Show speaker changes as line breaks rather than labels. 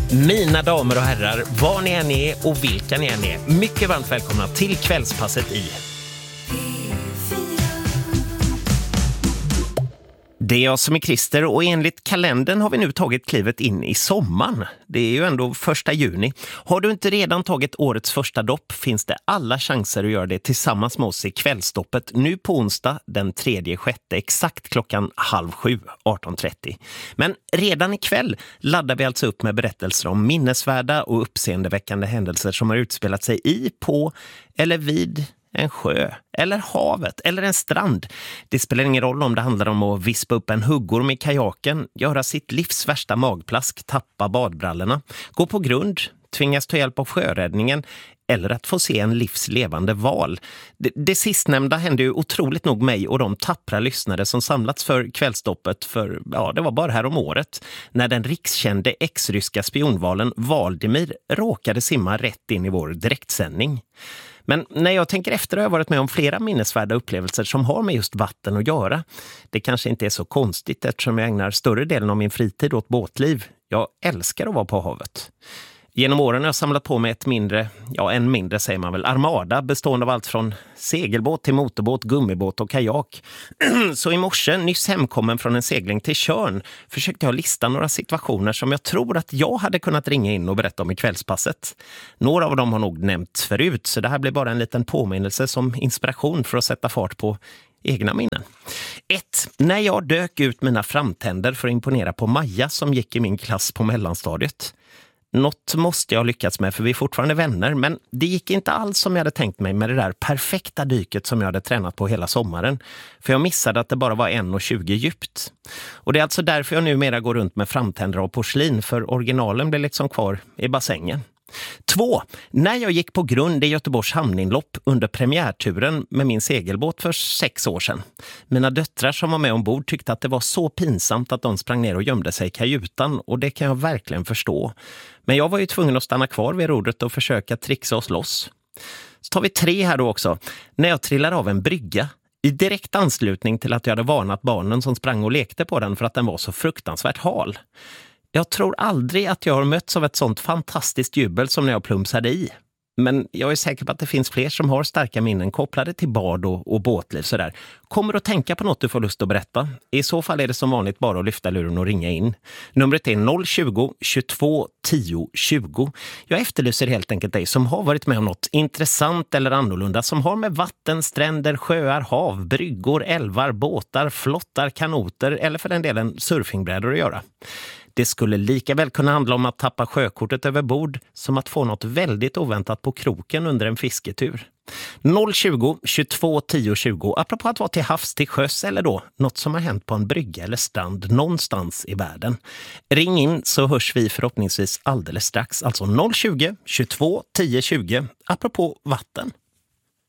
Mina damer och herrar, var ni än är och vilka ni än är, mycket varmt välkomna till kvällspasset i Det är jag som är Christer och enligt kalendern har vi nu tagit klivet in i sommaren. Det är ju ändå 1 juni. Har du inte redan tagit årets första dopp finns det alla chanser att göra det tillsammans med oss i kvällsdoppet nu på onsdag den 3/6 exakt klockan 6:30, 18:30. Men redan ikväll laddar vi alltså upp med berättelser om minnesvärda och uppseendeväckande händelser som har utspelat sig i, på eller vid en sjö, eller havet, eller en strand. Det spelar ingen roll om det handlar om att vispa upp en huggorm i kajaken, göra sitt livs värsta magplask, tappa badbrallorna, gå på grund, tvingas ta hjälp av sjöräddningen eller att få se en livslevande val. Det sistnämnda hände ju otroligt nog mig och de tappra lyssnare som samlats för kvällsstoppet för, det var bara här om året, när den rikskände ex-ryska spionvalen Valdimir råkade simma rätt in i vår direktsändning. Men när jag tänker efter har jag varit med om flera minnesvärda upplevelser som har med just vatten att göra. Det kanske inte är så konstigt eftersom jag ägnar större delen av min fritid åt båtliv. Jag älskar att vara på havet. Genom åren har jag samlat på mig en mindre säger man väl, armada bestående av allt från segelbåt till motorbåt, gummibåt och kajak. Så i morse, nyss hemkommen från en segling till Tjörn, försökte jag lista några situationer som jag tror att jag hade kunnat ringa in och berätta om i kvällspasset. Några av dem har nog nämnts förut, så det här blir bara en liten påminnelse som inspiration för att sätta fart på egna minnen. 1. När jag dök ut mina framtänder för att imponera på Maja som gick i min klass på mellanstadiet. Något måste jag ha lyckats med för vi är fortfarande vänner, men det gick inte alls som jag hade tänkt mig med det där perfekta dyket som jag hade tränat på hela sommaren. För jag missade att det bara var 1,20 djupt. Och det är alltså därför jag numera går runt med framtänder av porslin, för originalen blir liksom kvar i bassängen. 2. När jag gick på grund i Göteborgs hamninlopp under premiärturen med min segelbåt för 6 år sedan. Mina döttrar som var med ombord tyckte att det var så pinsamt att de sprang ner och gömde sig i kajutan, och det kan jag verkligen förstå. Men jag var ju tvungen att stanna kvar vid rodret och försöka trixa oss loss. Så tar vi 3 här då också. När jag trillar av en brygga i direkt anslutning till att jag hade varnat barnen som sprang och lekte på den för att den var så fruktansvärt hal. Jag tror aldrig att jag har mötts av ett sånt fantastiskt jubel som när jag plumsade i. Men jag är säker på att det finns fler som har starka minnen kopplade till bad och båtliv sådär. Kommer du att tänka på något du får lust att berätta? I så fall är det som vanligt bara att lyfta luren och ringa in. Numret är 020 22 10 20. Jag efterlyser helt enkelt dig som har varit med om något intressant eller annorlunda som har med vatten, stränder, sjöar, hav, bryggor, älvar, båtar, flottar, kanoter eller för den delen surfingbrädor att göra. Det skulle lika väl kunna handla om att tappa sjökortet över bord som att få något väldigt oväntat på kroken under en fisketur. 020 22 10 20, apropå att vara till havs, till sjöss eller då något som har hänt på en brygga eller strand någonstans i världen. Ring in så hörs vi förhoppningsvis alldeles strax, alltså 020 22 10 20, apropå vatten.